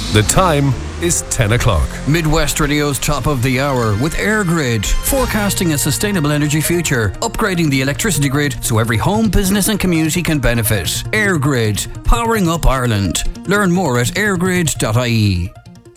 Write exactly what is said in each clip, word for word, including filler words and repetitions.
The time is ten o'clock. Midwest Radio's top of the hour with EirGrid, forecasting a sustainable energy future, upgrading the electricity grid so every home, business and community can benefit. EirGrid, powering up Ireland. Learn more at airgrid dot I E.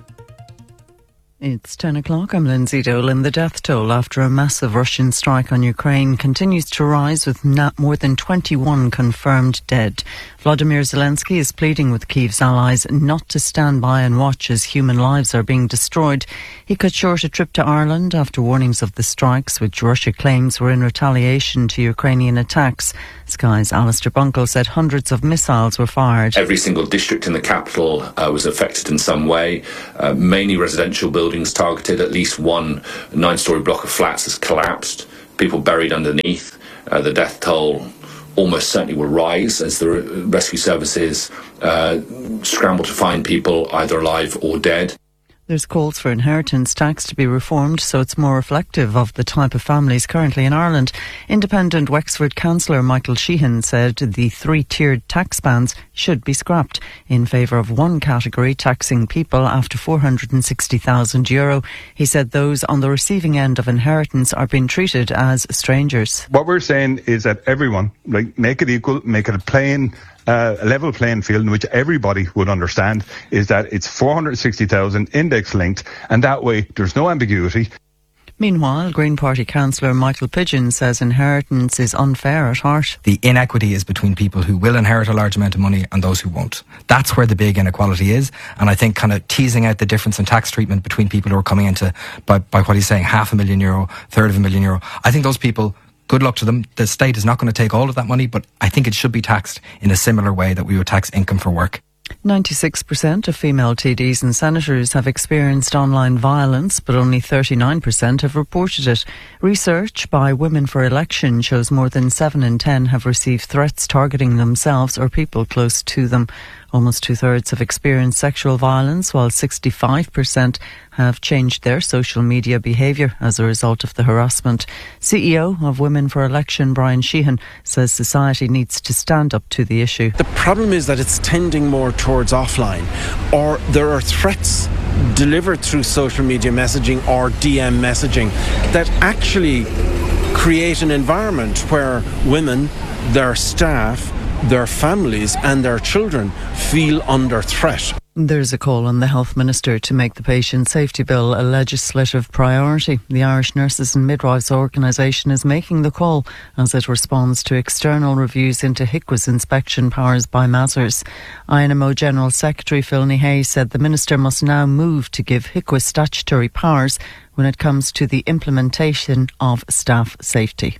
It's ten o'clock. I'm Lindsay Dolan. The death toll after a massive Russian strike on Ukraine continues to rise, with not more than twenty-one confirmed dead. Vladimir Zelensky is pleading with Kyiv's allies not to stand by and watch as human lives are being destroyed. He cut short a trip to Ireland after warnings of the strikes, which Russia claims were in retaliation to Ukrainian attacks. Sky's Alistair Bunkle said hundreds of missiles were fired. Every single district in the capital uh, was affected in some way, uh, mainly residential buildings targeted. At least one nine-storey block of flats has collapsed, people buried underneath. Uh, the death toll almost certainly will rise as the re- rescue services uh, scramble to find people either alive or dead. There's calls for inheritance tax to be reformed so it's more reflective of the type of families currently in Ireland. Independent Wexford councillor Michael Sheehan said the three-tiered tax bands should be scrapped in favour of one category taxing people after four hundred sixty thousand euro. He said those on the receiving end of inheritance are being treated as strangers. What we're saying is that everyone, like, make it equal, make it a plain Uh, a level playing field in which everybody would understand is that it's four hundred sixty thousand index linked, and that way there's no ambiguity. Meanwhile, Green Party councillor Michael Pidgeon says inheritance is unfair at heart. The inequity is between people who will inherit a large amount of money and those who won't. That's where the big inequality is, and I think kind of teasing out the difference in tax treatment between people who are coming into, by, by what he's saying, half a million euro, third of a million euro, I think those people, good luck to them. The state is not going to take all of that money, but I think it should be taxed in a similar way that we would tax income for work. ninety-six percent of female T Ds and senators have experienced online violence, but only thirty-nine percent have reported it. Research by Women for Election shows more than seven in ten have received threats targeting themselves or people close to them. Almost two-thirds have experienced sexual violence, while sixty-five percent have changed their social media behaviour as a result of the harassment. C E O of Women for Election, Brian Sheehan, says society needs to stand up to the issue. The problem is that it's tending more towards offline, or there are threats delivered through social media messaging or D M messaging that actually create an environment where women, their staff, their families and their children feel under threat. There's a call on the Health Minister to make the Patient Safety Bill a legislative priority. The Irish Nurses and Midwives Organisation is making the call as it responds to external reviews into H I C Wa's inspection powers by Mazars. I N M O General Secretary Philny Hayes said the Minister must now move to give H I C W A statutory powers when it comes to the implementation of staff safety.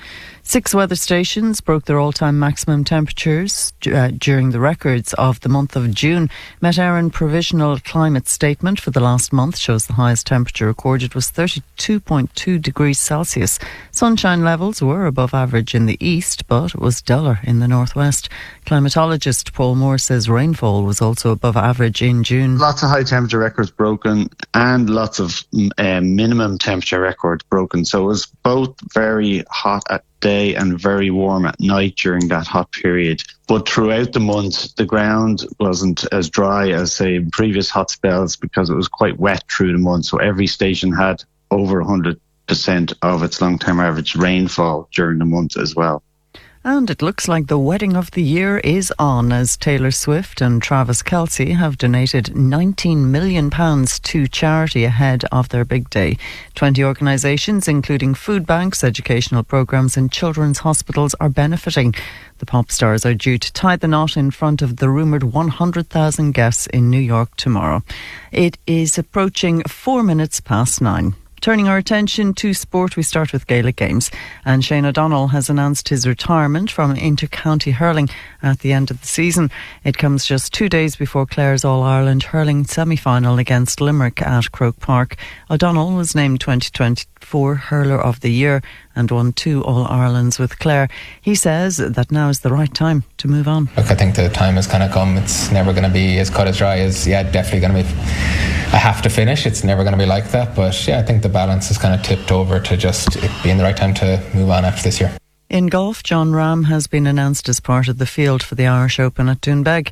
Six weather stations broke their all-time maximum temperatures uh, during the records of the month of June. Met Éireann provisional climate statement for the last month shows the highest temperature recorded was thirty-two point two degrees Celsius. Sunshine levels were above average in the east, but it was duller in the northwest. Climatologist Paul Moore says rainfall was also above average in June. Lots of high temperature records broken and lots of uh, minimum temperature records broken. So it was both very hot at day and very warm at night during that hot period. But throughout the month, the ground wasn't as dry as, say, previous hot spells because it was quite wet through the month. So every station had over one hundred percent of its long-term average rainfall during the month as well. And it looks like the wedding of the year is on, as Taylor Swift and Travis Kelce have donated nineteen million pounds to charity ahead of their big day. twenty organisations, including food banks, educational programmes and children's hospitals, are benefiting. The pop stars are due to tie the knot in front of the rumoured one hundred thousand guests in New York tomorrow. It is approaching four minutes past nine. Turning our attention to sport, we start with Gaelic Games. And Shane O'Donnell has announced his retirement from inter-county hurling at the end of the season. It comes just two days before Clare's All-Ireland hurling semi-final against Limerick at Croke Park. O'Donnell was named twenty twenty-four Hurler of the Year and won two All-Irelands with Clare. He says that now is the right time to move on. Look, I think the time has kind of come. It's never going to be as cut as dry as, yeah, definitely going to be, I have to finish. It's never going to be like that. But yeah, I think the balance is kind of tipped over to just it being the right time to move on after this year. In golf, John Rahm has been announced as part of the field for the Irish Open at Doonbeg.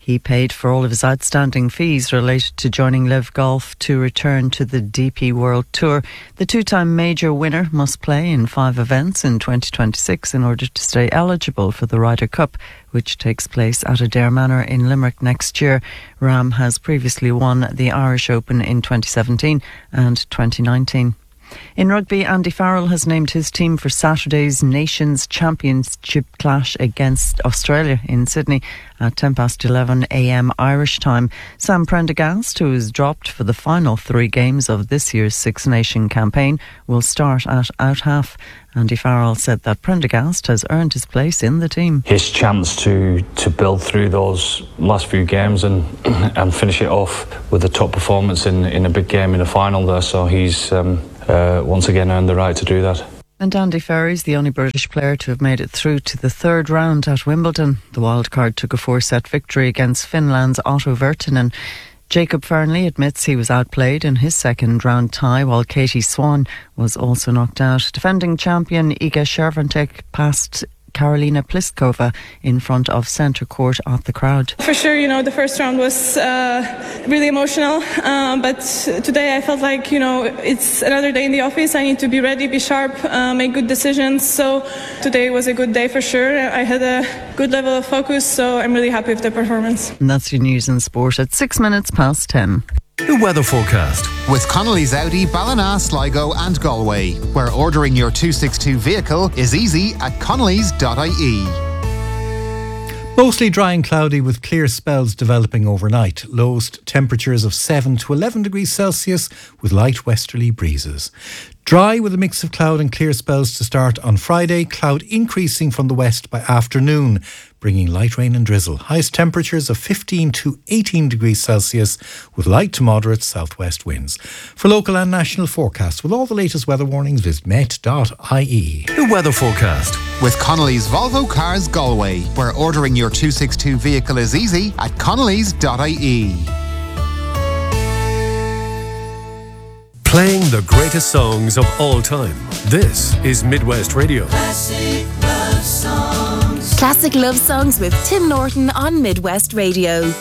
He paid for all of his outstanding fees related to joining Live Golf to return to the D P World Tour. The two-time major winner must play in five events in twenty twenty-six in order to stay eligible for the Ryder Cup, which takes place at Adare Manor in Limerick next year. Rahm has previously won the Irish Open in twenty seventeen and twenty nineteen. In rugby, Andy Farrell has named his team for Saturday's Nations Championship clash against Australia in Sydney at ten past eleven a m Irish time. Sam Prendergast, who is dropped for the final three games of this year's Six Nation campaign, will start at out half. Andy Farrell said that Prendergast has earned his place in the team. His chance to, to build through those last few games and and finish it off with a top performance in, in a big game in the final there. So he's um, uh, once again earned the right to do that. And Andy Ferry's the only British player to have made it through to the third round at Wimbledon. The wildcard took a four-set victory against Finland's Otto Virtanen. Jacob Fernley admits he was outplayed in his second round tie, while Katie Swan was also knocked out. Defending champion Iga Swiatek passed Karolina Pliskova in front of centre court at the crowd. For sure, you know, the first round was uh, really emotional, um, but today I felt like, you know, it's another day in the office. I need to be ready, be sharp, uh, make good decisions. So today was a good day for sure. I had a good level of focus, so I'm really happy with the performance. And that's your news and sport at six minutes past ten. The weather forecast with Connolly's Audi, Ballina, Sligo and Galway, where ordering your two sixty-two vehicle is easy at connellys dot I E. Mostly dry and cloudy with clear spells developing overnight. Lowest temperatures of seven to eleven degrees Celsius with light westerly breezes. Dry with a mix of cloud and clear spells to start on Friday. Cloud increasing from the west by afternoon, bringing light rain and drizzle. Highest temperatures of fifteen to eighteen degrees Celsius with light to moderate southwest winds. For local and national forecasts with all the latest weather warnings, visit met dot I E. The weather forecast with Connolly's Volvo Cars Galway, where ordering your two sixty-two vehicle is easy at connellys dot I E. Playing the greatest songs of all time. This is Midwest Radio. Classic love songs. Classic love songs with Tim Norton on Midwest Radio.